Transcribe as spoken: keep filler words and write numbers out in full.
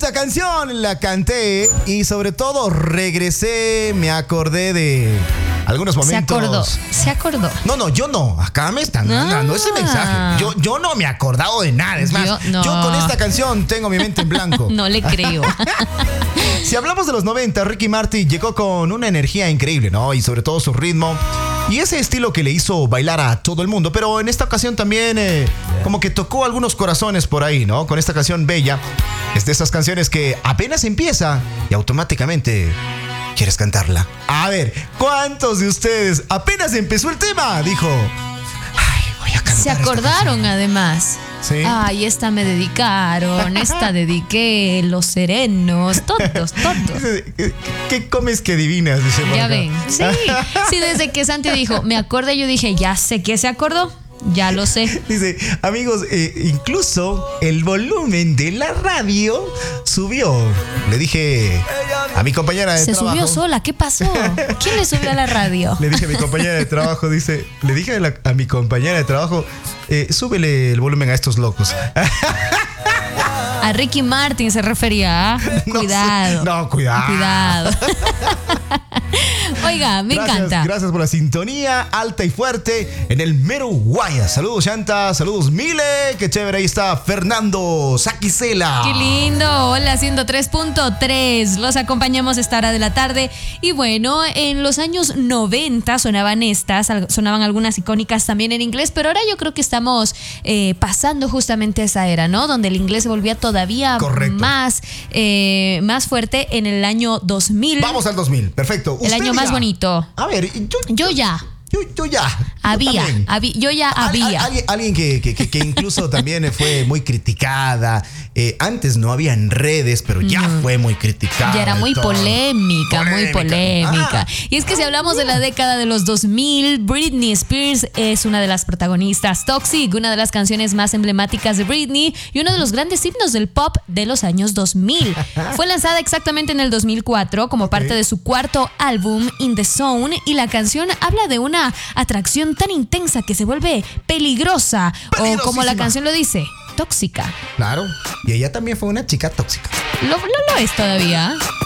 esta canción la canté y sobre todo regresé, me acordé de algunos momentos. Se acordó, se acordó. No, no, yo no. Acá me están mandando Ah. ese mensaje. Yo, yo no me he acordado de nada. Es más, Yo no. yo con esta canción tengo mi mente en blanco. No le creo. Si hablamos de los noventa, Ricky Martin llegó con una energía increíble, ¿no? Y sobre todo su ritmo y ese estilo que le hizo bailar a todo el mundo. Pero en esta ocasión también eh, como que tocó algunos corazones por ahí, ¿no? Con esta canción Bella. Es de esas canciones que apenas empieza y automáticamente quieres cantarla. A ver, ¿cuántos de ustedes apenas empezó el tema? Dijo, ay, voy a cantar. Se acordaron además. Sí. Ay, esta me dedicaron, esta dediqué, Los Serenos, todos, todos. ¿Qué, qué comes que adivinas? Dice por Ya acá. ven, sí, sí, desde que Santi dijo, me acordé, yo dije, ya sé que se acordó, ya lo sé. Dice, amigos, eh, incluso el volumen de la radio subió. Le dije a mi compañera de Se trabajo. subió sola, ¿qué pasó? ¿Quién le subió a la radio? Le dije a mi compañera de trabajo, dice, le dije a, la- a mi compañera de trabajo, eh, súbele el volumen a estos locos. A Ricky Martin se refería. ¿ah? No Cuidado. sé. No, cuidado. Cuidado. Oiga, me Gracias, encanta. Gracias por la sintonía alta y fuerte en el mero Guaya. Saludos, Shanta. Saludos, Mile. Qué chévere. Ahí está Fernando Saquicela. Qué lindo. Hola, ciento tres punto tres. Los acompañamos a esta hora de la tarde. Y bueno, en los años noventa sonaban estas, al- sonaban algunas icónicas también en inglés, pero ahora yo creo que estamos eh, pasando justamente esa era, ¿no? Donde el inglés se volvía todavía Correcto. más, eh, más fuerte en el año dos mil. Vamos al dos mil. Perfecto. El Usted año más ya- bonito. A ver, yo, Yo ya. yo, yo ya. Yo Había, también. había, yo ya Al- al- había. alguien alguien que, que, que- que incluso también fue muy criticada. Eh, antes no había en redes, pero ya fue muy criticada. Ya era muy y todo. polémica, muy polémica. Ah. Y es que si hablamos de la década de los dos mil, Britney Spears es una de las protagonistas. Toxic, una de las canciones más emblemáticas de Britney y uno de los grandes himnos del pop de los años dos mil. Fue lanzada exactamente en el dos mil cuatro como parte de su cuarto álbum In the Zone y la canción habla de una atracción tan intensa que se vuelve peligrosa o como la Peligrosísima. canción lo dice, tóxica. Claro. Y ella también fue una chica tóxica. Lo, lo, lo es todavía.